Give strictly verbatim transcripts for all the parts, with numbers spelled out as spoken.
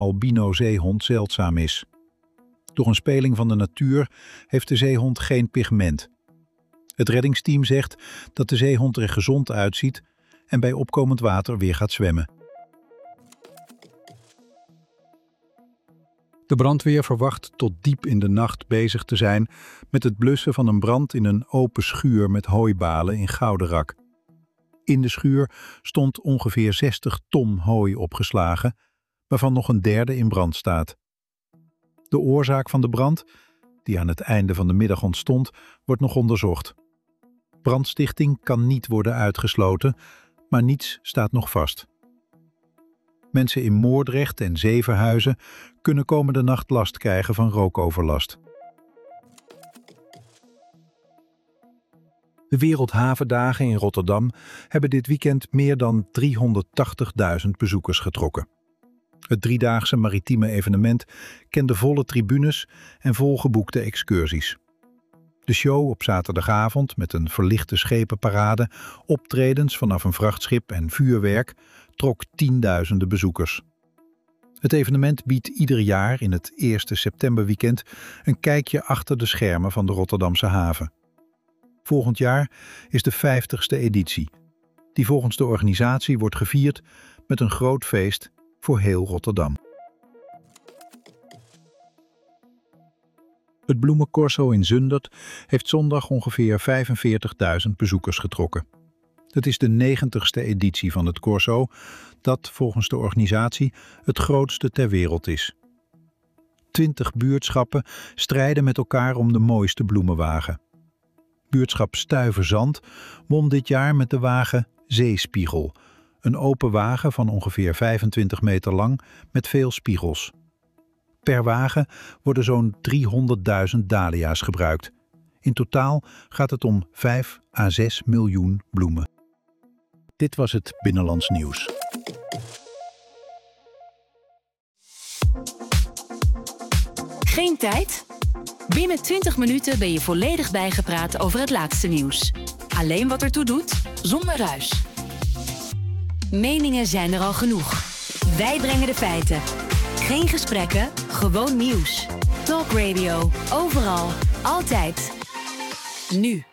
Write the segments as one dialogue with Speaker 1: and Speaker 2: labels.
Speaker 1: albino-zeehond zeldzaam is. Door een speling van de natuur heeft de zeehond geen pigment. Het reddingsteam zegt dat de zeehond er gezond uitziet en bij opkomend water weer gaat zwemmen. De brandweer verwacht tot diep in de nacht bezig te zijn met het blussen van een brand in een open schuur met hooibalen in Gouderak. In de schuur stond ongeveer zestig ton hooi opgeslagen, waarvan nog een derde in brand staat. De oorzaak van de brand, die aan het einde van de middag ontstond, wordt nog onderzocht. Brandstichting kan niet worden uitgesloten, maar niets staat nog vast. Mensen in Moordrecht en Zevenhuizen kunnen komende nacht last krijgen van rookoverlast. De Wereldhavendagen in Rotterdam hebben dit weekend meer dan driehonderdtachtigduizend bezoekers getrokken. Het driedaagse maritieme evenement kende volle tribunes en volgeboekte excursies. De show op zaterdagavond met een verlichte schepenparade, optredens vanaf een vrachtschip en vuurwerk trok tienduizenden bezoekers. Het evenement biedt ieder jaar in het eerste septemberweekend een kijkje achter de schermen van de Rotterdamse haven. Volgend jaar is de vijftigste editie, die volgens de organisatie wordt gevierd met een groot feest voor heel Rotterdam. Het bloemencorso in Zundert heeft zondag ongeveer vijfenveertigduizend bezoekers getrokken. Het is de negentigste editie van het corso, dat volgens de organisatie het grootste ter wereld is. Twintig buurtschappen strijden met elkaar om de mooiste bloemenwagen. Buurtschap Stuyverzand won dit jaar met de wagen Zeespiegel, een open wagen van ongeveer vijfentwintig meter lang met veel spiegels. Per wagen worden zo'n driehonderdduizend dahlia's gebruikt. In totaal gaat het om vijf à zes miljoen bloemen. Dit was het Binnenlands Nieuws.
Speaker 2: Geen tijd? Binnen twintig minuten ben je volledig bijgepraat over het laatste nieuws. Alleen wat ertoe doet, zonder ruis. Meningen zijn er al genoeg. Wij brengen de feiten. Geen gesprekken, gewoon nieuws. Talk Radio, overal, altijd. Nu.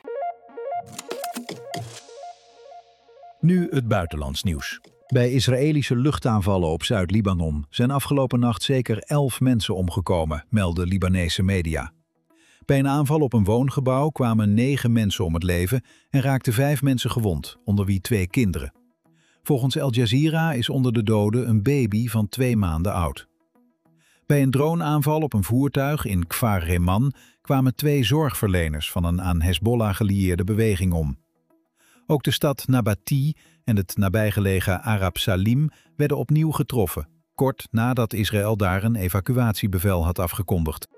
Speaker 1: Nu het buitenlands nieuws. Bij Israëlische luchtaanvallen op Zuid-Libanon zijn afgelopen nacht zeker elf mensen omgekomen, melden Libanese media. Bij een aanval op een woongebouw kwamen negen mensen om het leven en raakten vijf mensen gewond, onder wie twee kinderen. Volgens Al Jazeera is onder de doden een baby van twee maanden oud. Bij een droneaanval op een voertuig in Kfar Reman kwamen twee zorgverleners van een aan Hezbollah gelieerde beweging om. Ook de stad Nabati en het nabijgelegen Arab Salim werden opnieuw getroffen, kort nadat Israël daar een evacuatiebevel had afgekondigd.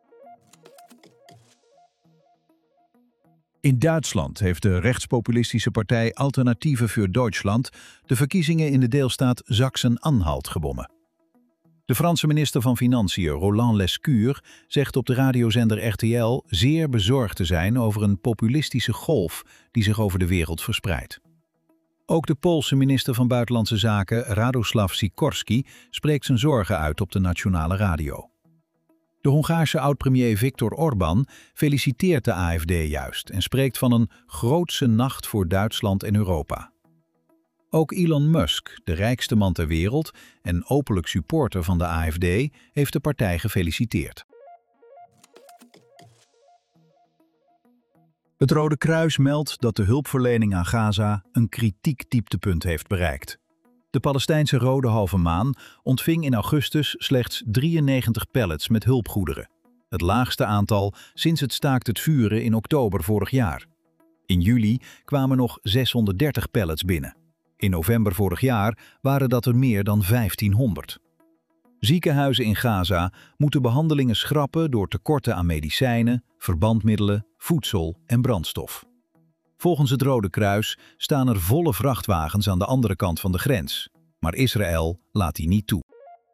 Speaker 1: In Duitsland heeft de rechtspopulistische partij Alternatieven für Deutschland de verkiezingen in de deelstaat Sachsen-Anhalt gewonnen. De Franse minister van Financiën Roland Lescure zegt op de radiozender R T L zeer bezorgd te zijn over een populistische golf die zich over de wereld verspreidt. Ook de Poolse minister van Buitenlandse Zaken Radoslav Sikorski spreekt zijn zorgen uit op de nationale radio. De Hongaarse oud-premier Viktor Orbán feliciteert de A F D juist en spreekt van een grootse nacht voor Duitsland en Europa. Ook Elon Musk, de rijkste man ter wereld en openlijk supporter van de A F D, heeft de partij gefeliciteerd. Het Rode Kruis meldt dat de hulpverlening aan Gaza een kritiek dieptepunt heeft bereikt. De Palestijnse Rode Halve Maan ontving in augustus slechts drieënnegentig pallets met hulpgoederen. Het laagste aantal sinds het staakt het vuren in oktober vorig jaar. In juli kwamen nog zeshonderddertig pallets binnen. In november vorig jaar waren dat er meer dan vijftienhonderd. Ziekenhuizen in Gaza moeten behandelingen schrappen door tekorten aan medicijnen, verbandmiddelen, voedsel en brandstof. Volgens het Rode Kruis staan er volle vrachtwagens aan de andere kant van de grens, maar Israël laat die niet toe.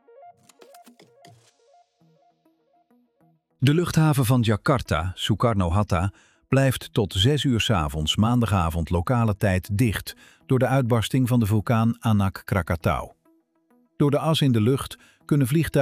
Speaker 1: De luchthaven van Jakarta, Soekarno-Hatta, blijft tot zes uur 's avonds maandagavond lokale tijd dicht door de uitbarsting van de vulkaan Anak Krakatau. Door de as in de lucht kunnen vliegtuigen